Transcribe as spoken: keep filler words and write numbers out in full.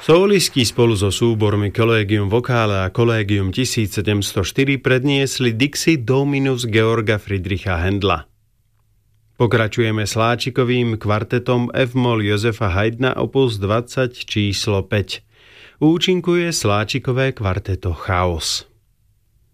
Soulisti spolu so súbormi Collegium Vocale a Collegium tisícsedemstoštyri predniesli Dixie Dominus Georga Friedricha Händla. Pokračujeme Sláčikovým kvartetom F-moll Josefa Haydna opus dvadsať číslo päť. Účinkuje Sláčikové kvarteto Chaos.